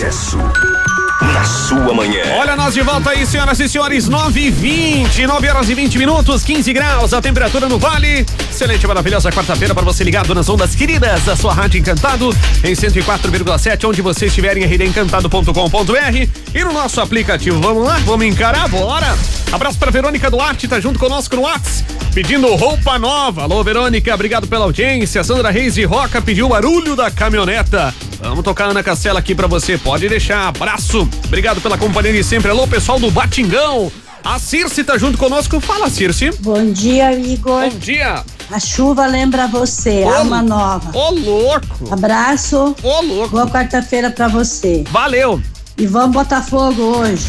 Sucesso na sua manhã. Olha, nós de volta aí, senhoras e senhores, 9h20, 9 horas e 20 minutos, 15 graus, a temperatura no Vale. Excelente, maravilhosa quarta-feira para você ligado nas ondas queridas da sua Rádio Encantado, em 104,7, onde você estiver em rdencantado.com.br e no nosso aplicativo. Vamos lá? Vamos encarar? Bora! Abraço pra Verônica Duarte, tá junto conosco no WhatsApp, pedindo roupa nova. Alô, Verônica, obrigado pela audiência. Sandra Reis de Roca pediu o barulho da caminhoneta. Vamos tocar Ana Castela aqui pra você, pode deixar. Abraço, obrigado pela companhia de sempre. Alô, pessoal do Batingão. A Circe tá junto conosco. Fala, Circe. Bom dia, Igor. Bom dia. A chuva lembra você, alma nova. Ô, louco. Abraço. Ô, louco. Boa quarta-feira pra você. Valeu. E vamos Botafogo hoje.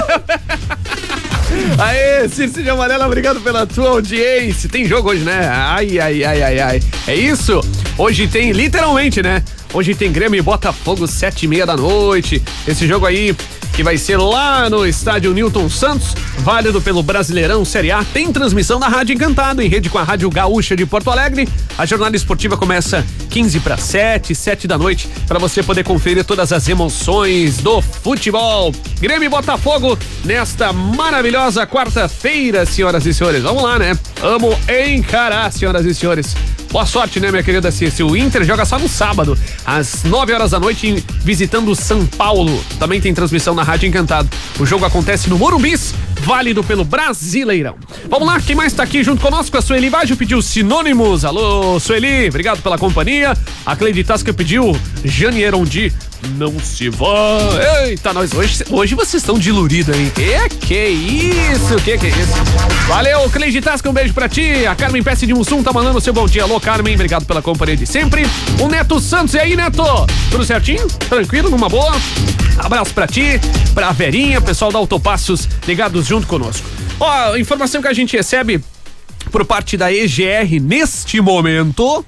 Aê, Circe de Amarela, obrigado pela tua audiência. Tem jogo hoje, né? Ai. É isso? Hoje tem, literalmente, né? Hoje tem Grêmio e Botafogo, 7h30 da noite. Esse jogo aí que vai ser lá no estádio Newton Santos, válido pelo Brasileirão Série A, tem transmissão da Rádio Encantado, em rede com a Rádio Gaúcha de Porto Alegre. A jornada esportiva começa 6:45, 7 da noite, para você poder conferir todas as emoções do futebol. Grêmio e Botafogo nesta maravilhosa quarta-feira, senhoras e senhores. Vamos lá, né? Vamos encarar, senhoras e senhores. Boa sorte, né, minha querida Cícia? O Inter joga só no sábado, às 9 horas da noite, visitando o São Paulo. Também tem transmissão na Rádio Encantado. O jogo acontece no Morumbis, válido pelo Brasileirão. Vamos lá, quem mais tá aqui junto conosco? A Sueli Baggio pediu sinônimos. Alô, Sueli, obrigado pela companhia. A Cleide Tasca pediu Jane Erondi, não se vá. Eita, nós hoje vocês estão diluridos, hein? Que isso? Que é isso? Valeu, Cleide Tasca, um beijo pra ti. A Carmen Pesce de Mussum tá mandando seu bom dia. Alô, Carmen, obrigado pela companhia de sempre. O Neto Santos, e aí, Neto? Tudo certinho? Tranquilo, numa boa? Abraço pra ti, pra Verinha, pessoal da Autopassos ligados junto conosco. Ó, informação que a gente recebe por parte da EGR neste momento,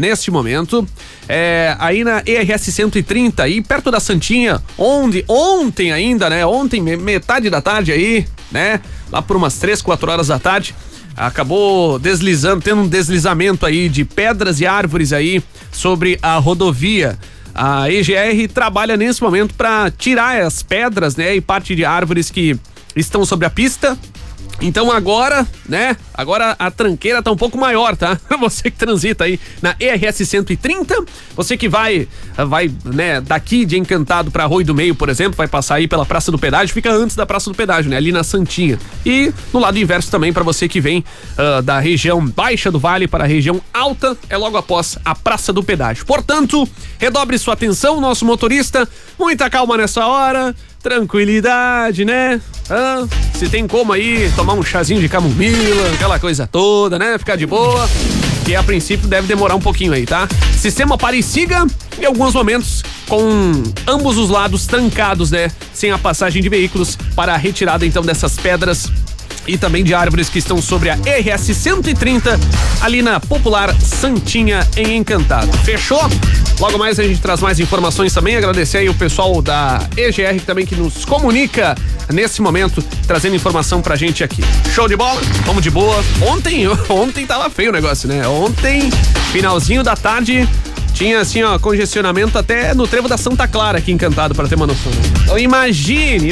aí na ERS 130, aí perto da Santinha, onde ontem ainda, né, metade da tarde aí, né, lá por umas 3, 4 horas da tarde, acabou tendo um deslizamento aí de pedras e árvores aí sobre a rodovia. A EGR trabalha nesse momento para tirar as pedras, né, e parte de árvores que estão sobre a pista. Então agora, né, a tranqueira tá um pouco maior, tá? Você que transita aí na ERS 130, você que vai, né, daqui de Encantado pra Arroio do Meio, por exemplo, vai passar aí pela Praça do Pedágio, fica antes da Praça do Pedágio, né, ali na Santinha. E no lado inverso também, pra você que vem da região baixa do Vale para a região alta, é logo após a Praça do Pedágio. Portanto, redobre sua atenção, nosso motorista, muita calma nessa hora, tranquilidade, né? Se tem como aí tomar um chazinho de camomila, aquela coisa toda, né? Ficar de boa, que a princípio deve demorar um pouquinho aí, tá? Sistema pare e siga, em alguns momentos com ambos os lados trancados, né? Sem a passagem de veículos para a retirada então dessas pedras e também de árvores que estão sobre a RS 130, ali na popular Santinha, em Encantado. Fechou? Logo mais a gente traz mais informações também, agradecer aí o pessoal da EGR também que nos comunica nesse momento, trazendo informação pra gente aqui. Show de bola? Vamos de boa. Ontem tava feio o negócio, né? Ontem, finalzinho da tarde, tinha assim, ó, congestionamento até no trevo da Santa Clara aqui em Encantado, pra ter uma noção. Então imagine.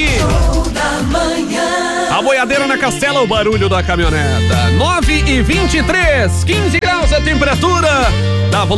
A boiadeira na Castela, o barulho da caminhoneta. 9h23, 15 graus a temperatura.